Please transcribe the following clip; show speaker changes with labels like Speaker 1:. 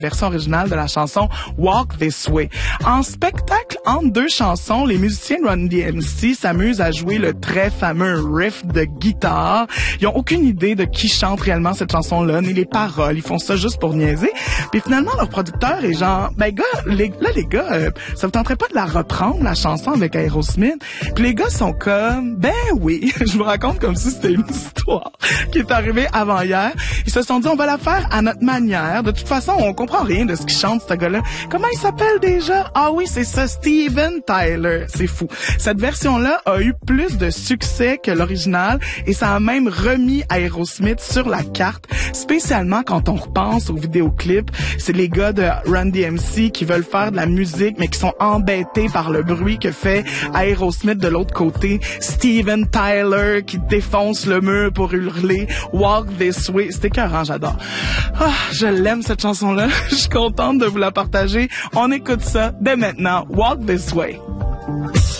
Speaker 1: version originale de la chanson Walk This Way. En spectacle entre deux chansons, les musiciens de Run DMC s'amusent à jouer le très fameux riff de guitare. Ils ont aucune idée de qui chante réellement cette chanson-là, ni les paroles. Ils font ça juste pour niaiser. Puis finalement, leur producteur est genre, ben gars, les gars, ça vous tenterait pas de la reprendre, la chanson avec Aerosmith? Puis les gars sont comme, ben oui, je vous raconte comme si c'était une histoire qui est arrivée avant hier. Ils se sont dit, on va la faire à notre manière. De toute façon, on comprend rien de ce qu'il chante, ce gars-là. Comment il s'appelle déjà? Ah oui, c'est ça, Steven Tyler. C'est fou. Cette version-là a eu plus de succès que l'original et ça a même remis Aerosmith sur la carte, spécialement quand on repense aux vidéoclips. C'est les gars de Run DMC qui veulent faire de la musique, mais qui sont embêtés par le bruit que fait Aerosmith de l'autre côté. Steven Tyler qui défonce le mur pour hurler Walk This Way. C'était écœurant, j'adore. Ah, je l'aime cette chanson-là. Je suis contente de vous la partager. On écoute ça dès maintenant. Walk This Way.